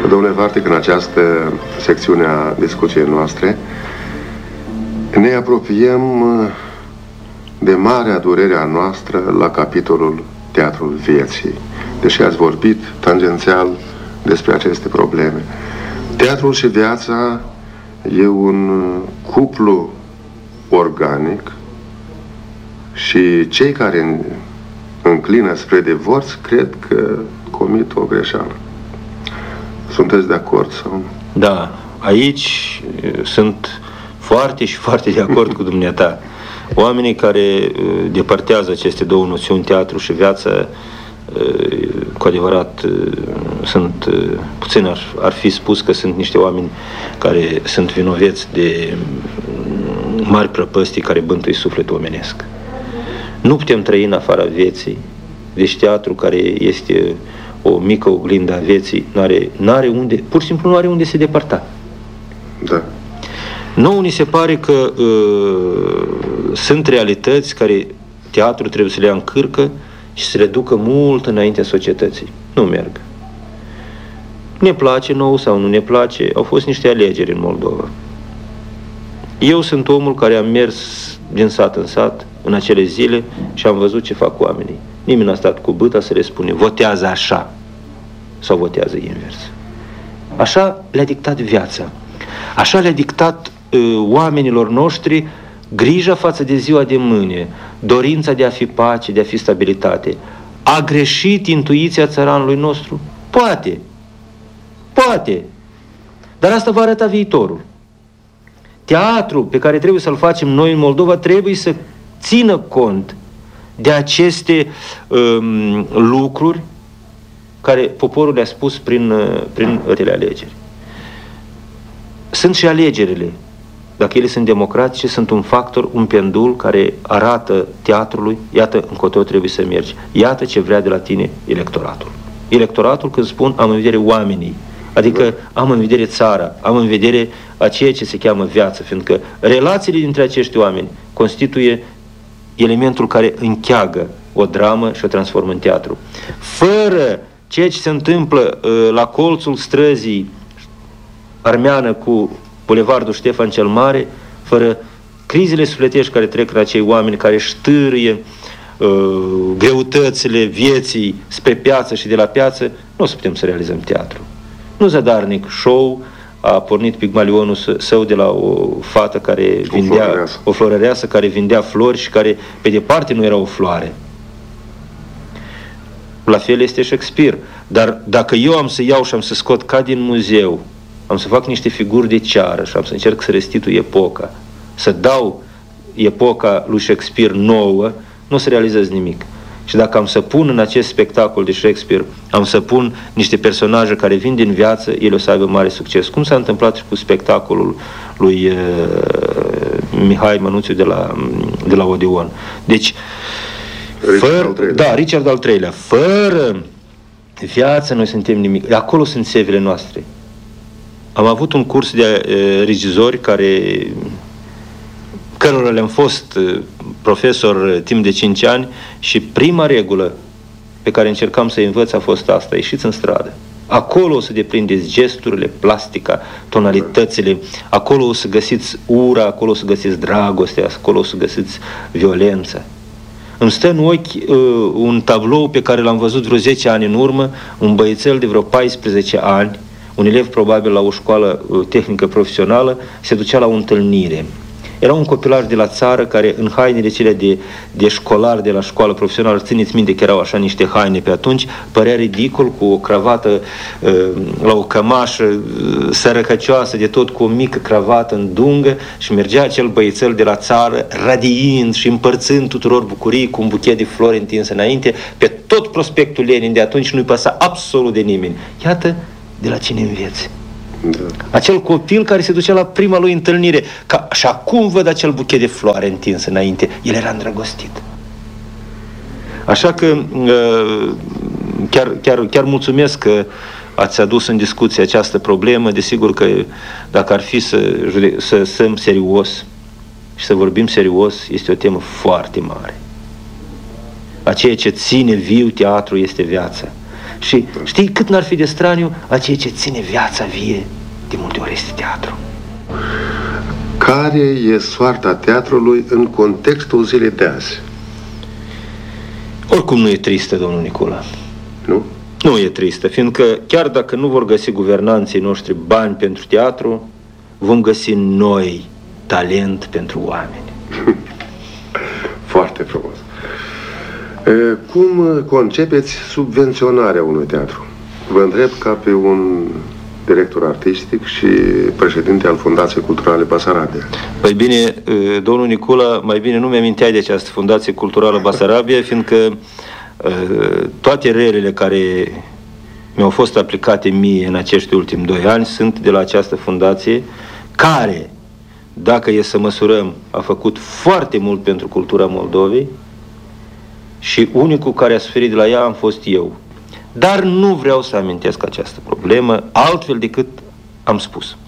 Domnule Vartic, în această secțiune a discuției noastre ne apropiem de marea durere a noastră la capitolul Teatrul Vieții, deși ați vorbit tangențial despre aceste probleme. Teatrul și viața e un cuplu organic și cei care înclină spre divorț cred că comit o greșeală. Sunteți de acord sau? Da, aici sunt foarte și foarte de acord cu dumneata. Oamenii care depărtează aceste două noțiuni, teatru și viață, cu adevărat sunt, puțin ar fi spus că sunt niște oameni care sunt vinoveți de mari prăpăstii care bântui sufletul omenesc. Nu putem trăi în afara vieții, deci teatru, care este o mică oglindă a vieții, n-are unde, pur și simplu nu are unde se depărta. Da. Nouă ni se pare că sunt realități care teatru trebuie să le ia în cârcă și să le ducă mult înaintea societății. Nu merg. Ne place nou sau nu ne place, au fost niște alegeri în Moldova. Eu sunt omul care am mers din sat în sat în acele zile și am văzut ce fac oamenii. Nimeni n-a stat cu bâta să le spune votează așa sau votează invers. Așa le-a dictat viața. Așa le-a dictat oamenilor noștri grija față de ziua de mâine, dorința de a fi pace, de a fi stabilitate. A greșit intuiția țăranului nostru? Poate. Poate. Dar asta va arăta viitorul. Teatrul pe care trebuie să-l facem noi în Moldova trebuie să țină cont de aceste lucruri care poporul le-a spus prin acele alegeri. Sunt și alegerile. Dacă ele sunt democratice, sunt un factor, un pendul care arată teatrului, iată încotro trebuie să mergi. Iată ce vrea de la tine electoratul. Electoratul, când spun, am în vedere oamenii, adică am în vedere țara, am în vedere a ceea ce se cheamă viață, fiindcă relațiile dintre acești oameni constituie elementul care încheagă o dramă și o transformă în teatru. Fără ceea ce se întâmplă la colțul străzii armeană cu Bulevardul Ștefan cel Mare, fără crizele sufletești care trec la acei oameni care ștârie greutățile vieții spre piață și de la piață, nu o să putem să realizăm teatru. Nu zadarnic show a pornit Pigmalionul său de la o fată care vindea, o florăreasă care vindea flori și care pe departe nu era o floare. La fel este Shakespeare. Dar dacă eu am să iau și am să scot ca din muzeu, am să fac niște figuri de ceară și am să încerc să restitui epoca, să dau epoca lui Shakespeare nouă, nu o să realizez nimic. Și dacă am să pun în acest spectacol de Shakespeare, am să pun niște personaje care vin din viață, ele o să aibă mare succes. Cum s-a întâmplat și cu spectacolul lui Mihai Mănuțiu de la Odeon. Deci, Richard al III-lea. Fără viață noi suntem nimic. Acolo sunt sevele noastre. Am avut un curs de regizori cărora le-am fost profesor timp de 5 ani și prima regulă pe care încercam să învăț a fost asta: ieșiți în stradă. Acolo o să deprindeți gesturile, plastica, tonalitățile, acolo o să găsiți ura, acolo o să găsiți dragostea, acolo o să găsiți violența. Îmi stă în ochi un tablou pe care l-am văzut vreo 10 ani în urmă, un băiețel de vreo 14 ani, un elev probabil la o școală tehnică profesională, se ducea la o întâlnire. Era un copilaj de la țară care în hainele cele de școlar de la școală profesională, țineți minte că erau așa niște haine pe atunci, părea ridicol, cu o cravată la o cămașă sărăcăcioasă de tot, cu o mică cravată în dungă, și mergea acel băiețel de la țară radiind și împărțând tuturor bucurii cu un buchet de flori întins înainte pe tot prospectul Lenin de atunci, nu-i păsa absolut de nimeni. Iată de la cine înveți. Da. Acel copil care se ducea la prima lui întâlnire, și acum văd acel buchet de floare întins înainte, el era îndrăgostit. Așa că chiar mulțumesc că ați adus în discuție această problemă. Desigur că dacă ar fi să stăm serios și să vorbim serios, este o temă foarte mare. A ceea ce ține viu teatru este viața. Și știi cât n-ar fi de straniu a ceea ce ține viața vie, de multe ori este teatru. Care e soarta teatrului în contextul zilei de azi? Oricum nu e tristă, domnul Nicola. Nu? Nu e tristă, fiindcă chiar dacă nu vor găsi guvernanții noștri bani pentru teatru, vom găsi noi talent pentru oameni. Foarte frumos. Cum concepeți subvenționarea unui teatru? Vă întreb ca pe un director artistic și președinte al Fundației Culturale Basarabia. Păi bine, domnul Nicola, mai bine nu mi-aminteai de această Fundație Culturală Basarabia, fiindcă toate relele care mi-au fost aplicate mie în acești ultimi 2 ani sunt de la această fundație, care, dacă e să măsurăm, a făcut foarte mult pentru cultura Moldovei și unicul care a suferit de la ea am fost eu. Dar nu vreau să amintesc această problemă altfel decât am spus.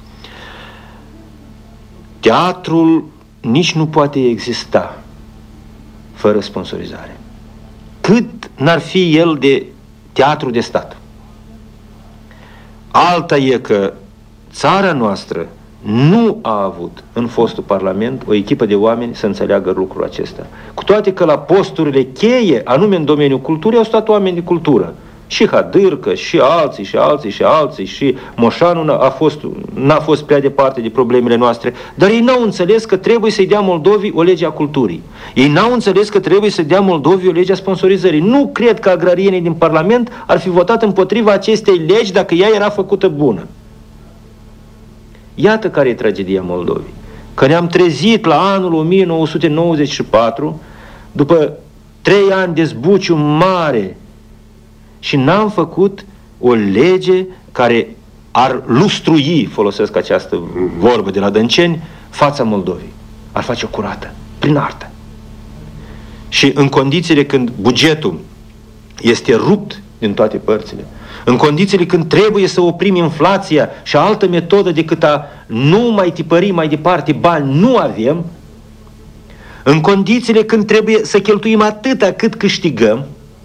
Teatrul nici nu poate exista fără sponsorizare. Cât n-ar fi el de teatru de stat. Alta e că țara noastră nu a avut în fostul Parlament o echipă de oameni să înțeleagă lucrul acesta. Cu toate că la posturile cheie, anume în domeniul culturii, au stat oameni de cultură. Și Hadârcă, și alții, și alții, și alții, și Moșanu n-a fost prea departe de problemele noastre, dar ei n-au înțeles că trebuie să-i dea Moldovii o lege a culturii. Ei n-au înțeles că trebuie să dea Moldovii o lege a sponsorizării. Nu cred că agrarienii din Parlament ar fi votat împotriva acestei legi dacă ea era făcută bună. Iată care e tragedia Moldovii. Că ne-am trezit la anul 1994, după 3 ani de zbuciu mare, și n-am făcut o lege care ar lustrui, folosesc această vorbă de la Dănceni, fața Moldovei. Ar face-o curată, prin artă. Și în condițiile când bugetul este rupt din toate părțile, în condițiile când trebuie să oprim inflația și altă metodă decât a nu mai tipări mai departe bani, nu avem, în condițiile când trebuie să cheltuim atâta cât câștigăm,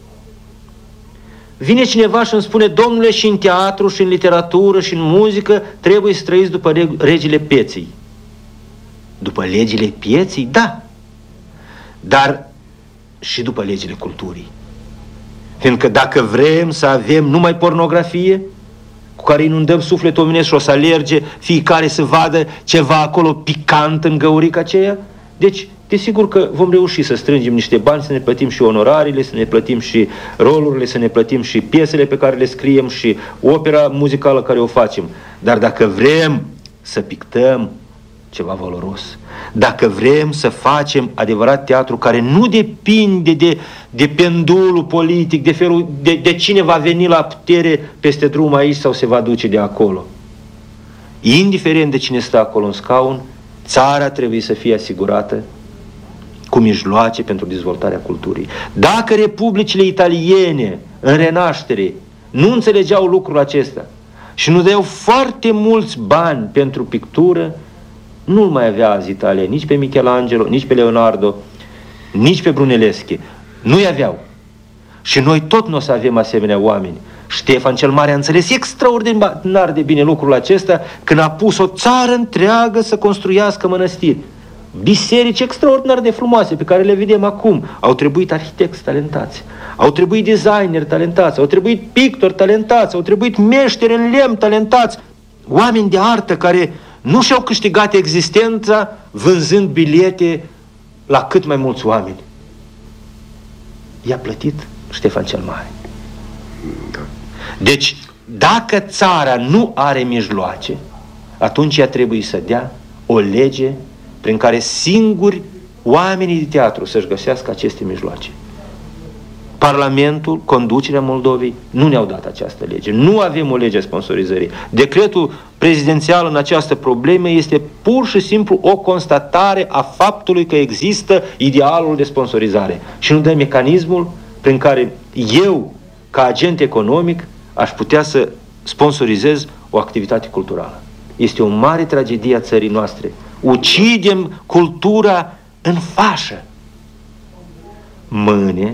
vine cineva și îmi spune: domnule, și în teatru, și în literatură, și în muzică trebuie să trăiți după legile pieței. După legile pieței? Da. Dar și după legile culturii. Fiindcă dacă vrem să avem numai pornografie, cu care inundăm sufletul omenesc și o să alerge fiecare să vadă ceva acolo picant în găurica aceea, deci desigur că vom reuși să strângem niște bani, să ne plătim și onorariile, să ne plătim și rolurile, să ne plătim și piesele pe care le scriem și opera muzicală care o facem. Dar dacă vrem să pictăm ceva valoros, dacă vrem să facem adevărat teatru care nu depinde de pendulul politic, de felul de cine va veni la putere peste drum aici sau se va duce de acolo, indiferent de cine stă acolo în scaun, țara trebuie să fie asigurată cu mijloace pentru dezvoltarea culturii. Dacă republicile italiene în renaștere nu înțelegeau lucrul acesta și nu dădeau foarte mulți bani pentru pictură, nu-l mai avea azi Italia, nici pe Michelangelo, nici pe Leonardo, nici pe Brunelleschi. Nu-i aveau. Și noi tot nu o să avem asemenea oameni. Ștefan cel Mare a înțeles extraordinar de bine lucrul acesta când a pus o țară întreagă să construiască mănăstiri. Biserici extraordinar de frumoase pe care le vedem acum. Au trebuit arhitecți talentați, au trebuit designeri talentați, au trebuit pictori talentați, au trebuit meșteri în lemn talentați, oameni de artă care nu și-au câștigat existența vânzând bilete la cât mai mulți oameni. I-a plătit Ștefan cel Mare. Deci, dacă țara nu are mijloace, atunci ea trebuie să dea o lege prin care singuri oamenii de teatru să-și găsească aceste mijloace. Parlamentul, conducerea Moldovei nu ne-au dat această lege. Nu avem o lege a sponsorizării. Decretul prezidențial în această problemă este pur și simplu o constatare a faptului că există idealul de sponsorizare și nu dă mecanismul prin care eu, ca agent economic, aș putea să sponsorizez o activitate culturală. Este o mare tragedie a țării noastre. Ucidem cultura în fașă. Mâine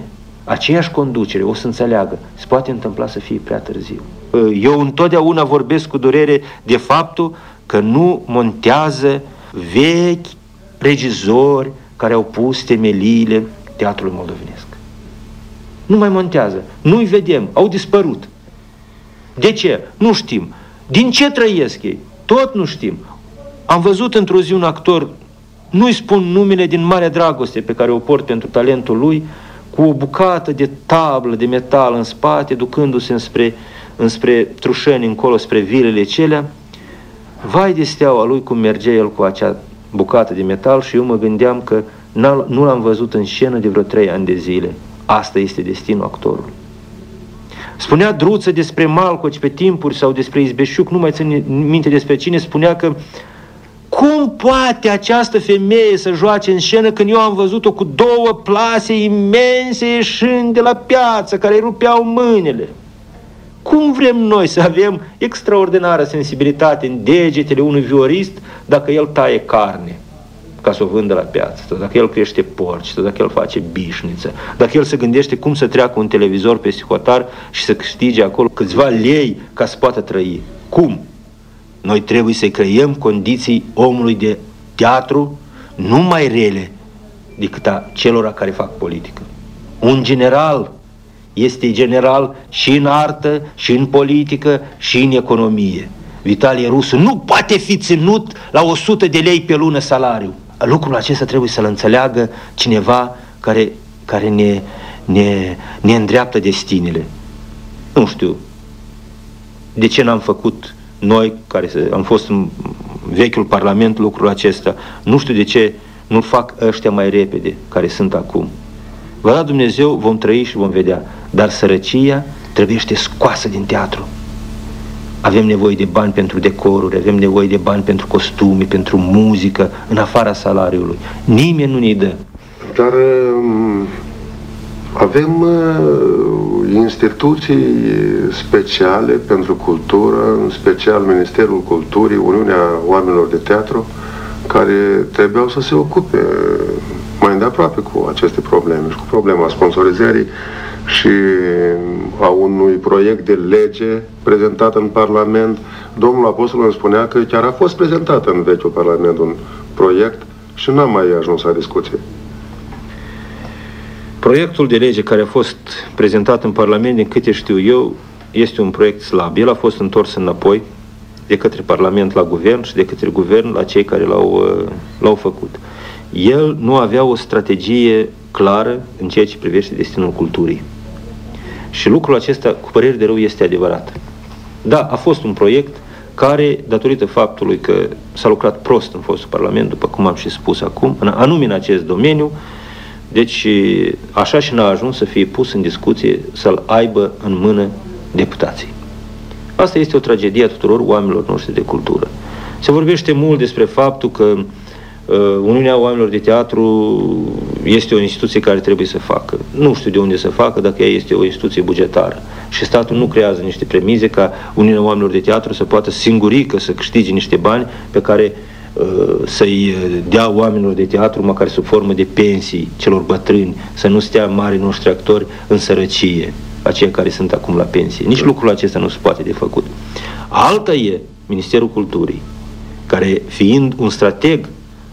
aceeași conducere o să înțeleagă, se poate întâmpla să fie prea târziu. Eu întotdeauna vorbesc cu durere de faptul că nu montează vechi regizori care au pus temeliile teatrului moldovenesc. Nu mai montează, nu-i vedem, au dispărut. De ce? Nu știm. Din ce trăiesc ei? Tot nu știm. Am văzut într-o zi un actor, nu-i spun numele, din marea dragoste pe care o port pentru talentul lui, cu o bucată de tablă de metal în spate, ducându-se înspre Trușeni, încolo, spre vilele celea. Vai de steaua lui cum mergea el cu acea bucată de metal și eu mă gândeam că nu l-am văzut în scenă de vreo 3 ani de zile. Asta este destinul actorului. Spunea Druță despre Malcoci pe timpuri sau despre Izbeșuc, nu mai țin minte despre cine, spunea că cum poate această femeie să joace în scenă când eu am văzut-o cu 2 plase imense ieșind de la piață, care îi rupeau mâinile? Cum vrem noi să avem extraordinară sensibilitate în degetele unui viorist dacă el taie carne ca să o vândă la piață, sau dacă el crește porci, sau dacă el face bișniță, dacă el se gândește cum să treacă un televizor peste hotar și să câștige acolo câțiva lei ca să poată trăi? Cum? Noi trebuie să creăm condiții omului de teatru nu mai rele decât a celor care fac politică. Un general este general și în artă, și în politică, și în economie. Vitalie Rusu nu poate fi ținut la 100 de lei pe lună salariu. Lucrul acesta trebuie să-l înțeleagă cineva care ne îndreaptă destinele. Nu știu de ce n-am făcut noi, care am fost în vechiul parlament, lucrul acesta. Nu știu de ce nu-l fac ăștia mai repede, care sunt acum. Va da Dumnezeu, vom trăi și vom vedea. Dar sărăcia trebuie scoasă din teatru. Avem nevoie de bani pentru decoruri, avem nevoie de bani pentru costume, pentru muzică, în afara salariului. Nimeni nu ne-i dă. Dar avem instituții speciale pentru cultură, în special Ministerul Culturii, Uniunea Oamenilor de Teatru, care trebuiau să se ocupe mai îndeaproape cu aceste probleme și cu problema sponsorizării și a unui proiect de lege prezentat în Parlament. Domnul Apostol îmi spunea că chiar a fost prezentat în vechiul Parlament un proiect și n-a mai ajuns la discuție. Proiectul de lege care a fost prezentat în Parlament, din câte știu eu, este un proiect slab. El a fost întors înapoi de către Parlament la Guvern și de către Guvern la cei care l-au făcut. El nu avea o strategie clară în ceea ce privește destinul culturii. Și lucrul acesta, cu părere de rău, este adevărat. Da, a fost un proiect care, datorită faptului că s-a lucrat prost în fostul Parlament, după cum am și spus acum, anume în acest domeniu, deci așa și n-a ajuns să fie pus în discuție, să-l aibă în mână deputații. Asta este o tragedie a tuturor oamenilor noștri de cultură. Se vorbește mult despre faptul că Uniunea Oamenilor de Teatru este o instituție care trebuie să facă. Nu știu de unde să facă, dacă ea este o instituție bugetară. Și statul nu creează niște premize ca Uniunea Oamenilor de Teatru să poată singurică să câștige niște bani pe care să-i dea oamenilor de teatru, măcar sub formă de pensii celor bătrâni, să nu stea marii noștri actori în sărăcie, aceia care sunt acum la pensie. Nici lucrul acesta nu se poate de făcut. Alta e Ministerul Culturii, care fiind un strateg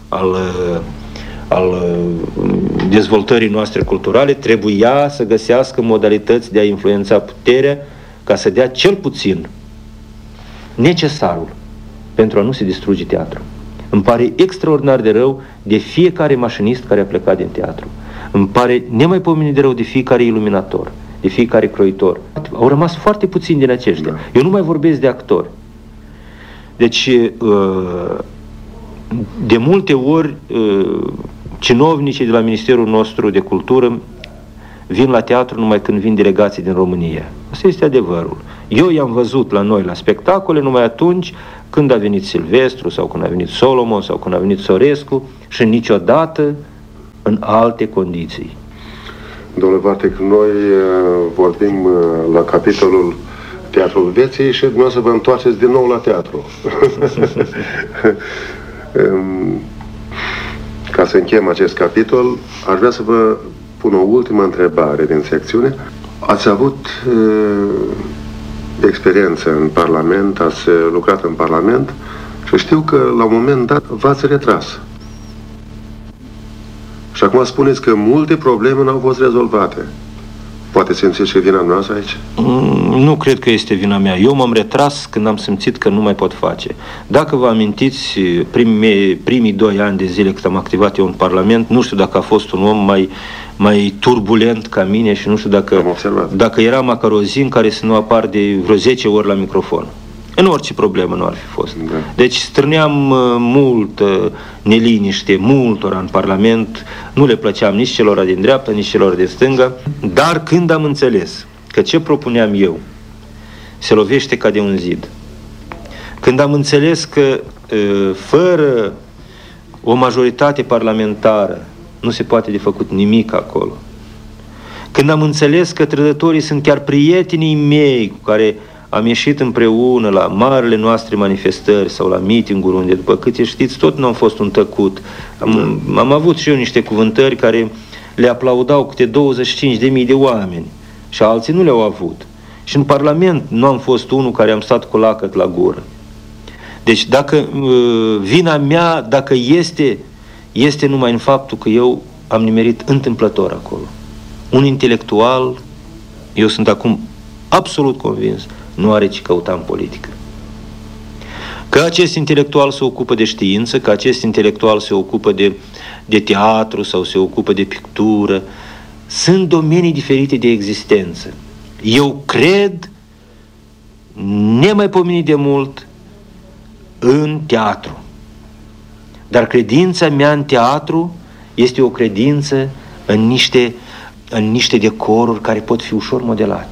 al dezvoltării noastre culturale, trebuia să găsească modalități de a influența puterea ca să dea cel puțin necesarul pentru a nu se distruge teatru. Îmi pare extraordinar de rău de fiecare mașinist care a plecat din teatru. Îmi pare nemaipomenit de rău de fiecare iluminator, de fiecare croitor. Au rămas foarte puțini din aceștia. Eu nu mai vorbesc de actori. Deci, de multe ori, cinovnicii de la Ministerul nostru de Cultură vin la teatru numai când vin delegații din România. Asta este adevărul. Eu i-am văzut la noi la spectacole numai atunci când a venit Silvestru sau când a venit Solomon sau când a venit Sorescu și niciodată în alte condiții. Domnule Vartec, noi vorbim la capitolul Teatrul Vieții și dumneavoastră vă întoarceți din nou la teatru. Ca să încheiem acest capitol, aș vrea să vă pun o ultimă întrebare din secțiune. Ați avut experiență în Parlament, ați lucrat în Parlament și știu că la un moment dat v-ați retras. Și acum spuneți că multe probleme n-au fost rezolvate. Poate simțiți și vina noastră aici? Nu cred că este vina mea. Eu m-am retras când am simțit că nu mai pot face. Dacă vă amintiți, primii 2 ani de zile cât am activat eu în Parlament, nu știu dacă a fost un om mai turbulent ca mine și nu știu dacă era macarozin care să nu apar de vreo 10 ori la microfon. În orice problemă nu ar fi fost. Da. Deci strâneam multă neliniște, multora în Parlament, nu le plăceam nici celor din dreapta, nici celor din stânga, dar când am înțeles că ce propuneam eu se lovește ca de un zid, când am înțeles că fără o majoritate parlamentară nu se poate de făcut nimic acolo, când am înțeles că trădătorii sunt chiar prietenii mei cu care am ieșit împreună la marile noastre manifestări sau la meeting-uri unde, după câte știți, tot nu am fost un tăcut. Am avut și eu niște cuvântări care le aplaudau câte 25.000 de oameni și alții nu le-au avut. Și în Parlament nu am fost unul care am stat cu lacăt la gură. Deci dacă vina mea, dacă este numai în faptul că eu am nimerit întâmplător acolo. Un intelectual, eu sunt acum absolut convins, nu are ce căuta în politică. Că acest intelectual se ocupă de știință, că acest intelectual se ocupă de teatru sau se ocupă de pictură, sunt domenii diferite de existență. Eu cred, nemaipomenit de mult, în teatru. Dar credința mea în teatru este o credință în niște decoruri care pot fi ușor modelate.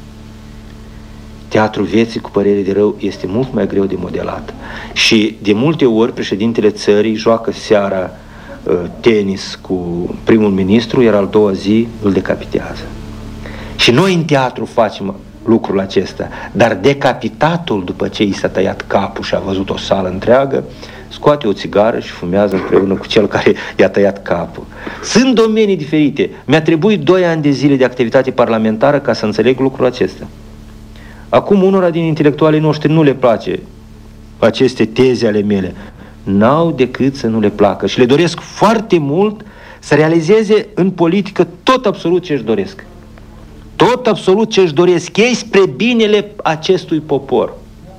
Teatrul vieții, cu părere de rău, este mult mai greu de modelat. Și de multe ori președintele țării joacă seara tenis cu primul ministru, iar al doua zi îl decapitează. Și noi în teatru facem lucrul acesta, dar decapitatul, după ce i s-a tăiat capul și a văzut o sală întreagă, scoate o țigară și fumează împreună cu cel care i-a tăiat capul. Sunt domenii diferite. Mi-a trebuit 2 ani de zile de activitate parlamentară ca să înțeleg lucrul acesta. Acum unora din intelectualii noștri nu le place aceste teze ale mele. N-au decât să nu le placă și le doresc foarte mult să realizeze în politică tot absolut ce își doresc. Tot absolut ce își doresc ei spre binele acestui popor.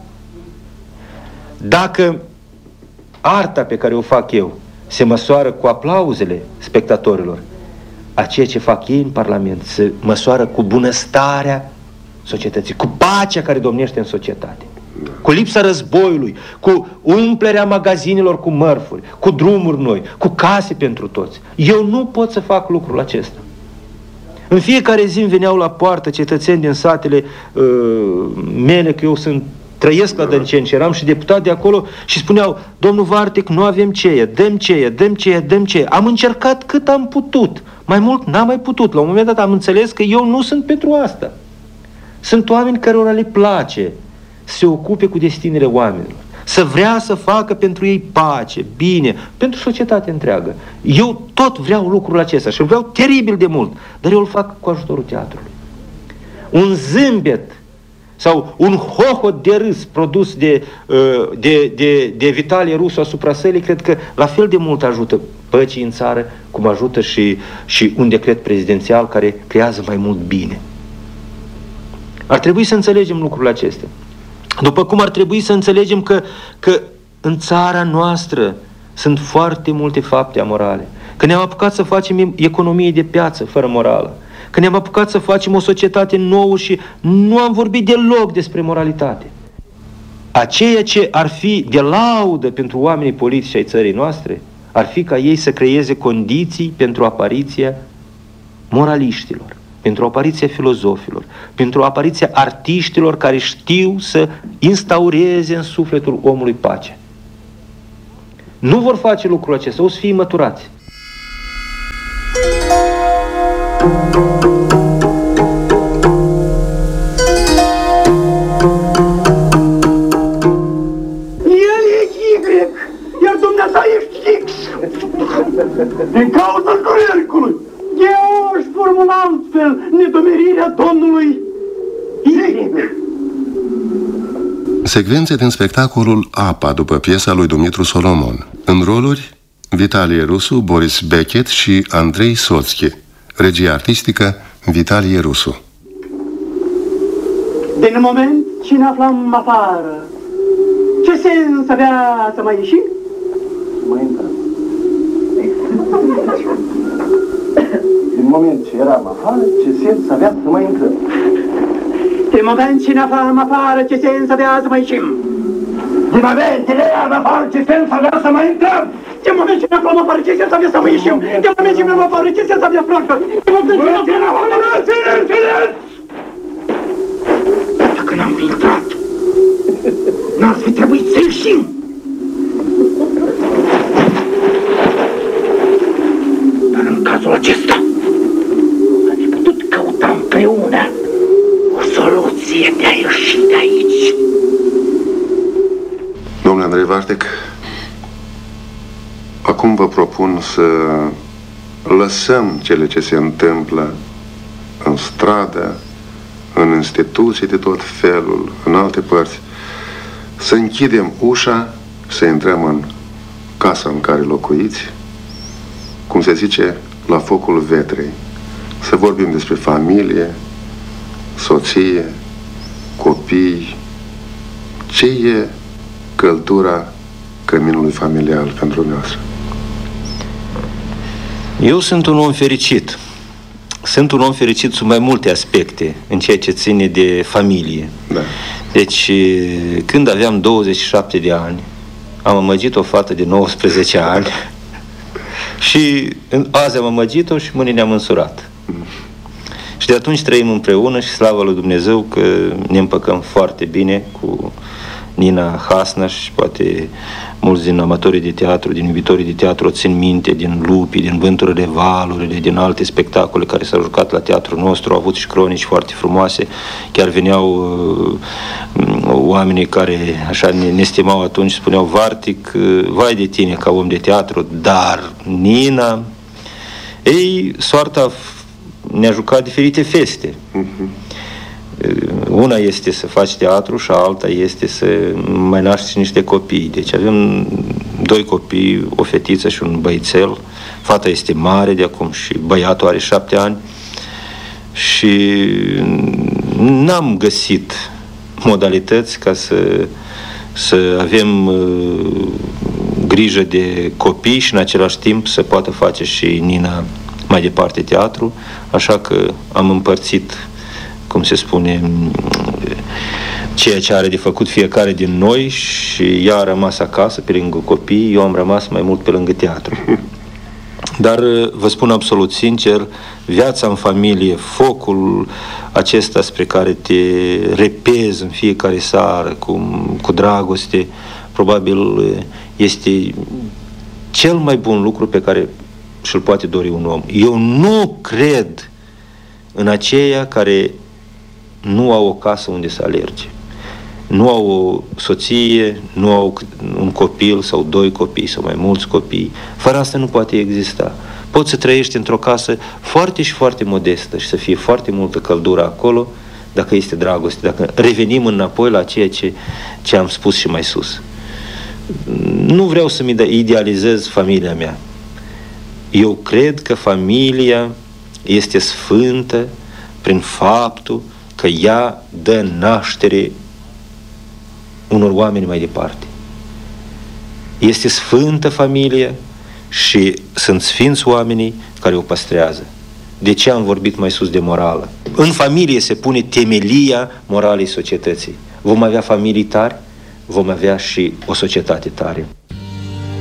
Dacă arta pe care o fac eu se măsoară cu aplauzele spectatorilor, a ceea ce fac ei în Parlament se măsoară cu bunăstarea societății, cu pacea care domnește în societate, cu lipsa războiului, cu umplerea magazinelor cu mărfuri, cu drumuri noi, cu case pentru toți. Eu nu pot să fac lucrul acesta. În fiecare zi îmi veneau la poartă cetățeni din satele mele, că eu trăiesc la Dănceni și eram și deputat de acolo, și spuneau: domnul Vartic, nu avem ceie, dăm ceie. Am încercat cât am putut, mai mult n-am mai putut. La un moment dat am înțeles că eu nu sunt pentru asta. Sunt oameni cărora le place să se ocupe cu destinele oamenilor, să vrea să facă pentru ei pace, bine, pentru societatea întreagă. Eu tot vreau lucrul acesta și îl vreau teribil de mult, dar eu îl fac cu ajutorul teatrului. Un zâmbet sau un hohot de râs produs de Vitalie Rusu asupra sălii, cred că la fel de mult ajută păcii în țară, cum ajută și un decret prezidențial care creează mai mult bine. Ar trebui să înțelegem lucrurile acestea. După cum ar trebui să înțelegem că în țara noastră sunt foarte multe fapte amorale, că ne-am apucat să facem economie de piață fără morală, că ne-am apucat să facem o societate nouă și nu am vorbit deloc despre moralitate. A ceea ce ar fi de laudă pentru oamenii politici ai țării noastre ar fi ca ei să creeze condiții pentru apariția moraliștilor, pentru apariția filozofilor, pentru apariția artiștilor care știu să instaureze în sufletul omului pace. Nu vor face lucrul acesta, o să fie măturați. El e Y, iar dumneata ești X. Din cauza întunericului. Eu Secvențe din spectacolul Apa, după piesa lui Dumitru Solomon. În roluri, Vitalie Rusu, Boris Beckett și Andrei Soțchi. Regie artistică, Vitalie Rusu. Din moment ce ne aflam afară, ce sens avea să mai ieșim? Mai intrăm. Din moment ce eram afară, ce sens avea să mai intrăm? Din moment ce ne aflam afară, ce sens avea să mai ieșim? Din moment ce ne aflam afară, ce sens avea să mai intrăm? Din moment ce ne aflam afară, ce sens avea să mai ieșim? Din moment ce ne aflam afară, ce sens avea să mai ieșim? Din moment ce ne aflam afară, ce sens avea să mai ieșim? Dacă n-am fi intrat, n-ați fi trebuit să ieșim. Dar în cazul acesta, ați putut căuta împreună o soluție de a ieși de aici. Domnule Andrei Vartec, acum vă propun să lăsăm cele ce se întâmplă în stradă, în instituții de tot felul, în alte părți, să închidem ușa, să intrăm în casa în care locuiți, cum se zice, la focul vetrei, să vorbim despre familie, soție, copii, ce e căldura căminului familial pentru noastră. Eu sunt un om fericit. Sunt un om fericit sub mai multe aspecte în ceea ce ține de familie. Da. Deci, când aveam 27 de ani, am amăgit o fată de 19 ani și azi am amăgit-o și mâine ne-am însurat. Și de atunci trăim împreună și slavă lui Dumnezeu că ne împăcăm foarte bine cu Nina Hasnaș și poate mulți din amatorii de teatru, din iubitorii de teatru o țin minte din Lupii, din Vânturile Valurile, din alte spectacole care s-au jucat la teatrul nostru, au avut și cronici foarte frumoase. Chiar veneau oamenii care așa ne stimau atunci, spuneau: Vartic, vai de tine ca om de teatru, dar Nina, ei, soarta ne-a jucat diferite feste. Una este să faci teatru și alta este să mai naști niște copii. Deci avem 2 copii, o fetiță și un băițel. Fata este mare de acum și băiatul are 7 ani. Și n-am găsit modalități ca să avem grijă de copii și în același timp să poată face și Nina mai departe teatru. Așa că am împărțit, cum se spune, ceea ce are de făcut fiecare din noi și ea a rămas acasă pe lângă copii, eu am rămas mai mult pe lângă teatru. Dar vă spun absolut sincer, viața în familie, focul acesta spre care te repezi în fiecare seară cu dragoste, probabil este cel mai bun lucru pe care și-l poate dori un om. Eu nu cred în aceia care nu au o casă unde să alerge, nu au o soție, nu au un copil sau 2 copii sau mai mulți copii. Fără asta nu poate exista. Poți să trăiești într-o casă foarte și foarte modestă și să fie foarte multă căldură acolo, dacă este dragoste, dacă revenim înapoi la ceea ce am spus și mai sus. Nu vreau să-mi idealizez familia mea. Eu cred că familia este sfântă prin faptul că ea dă naștere unor oameni mai departe. Este sfântă familia și sunt sfinți oamenii care o păstrează. De ce am vorbit mai sus de morală? În familie se pune temelia moralei societății. Vom avea familii tari, vom avea și o societate tare.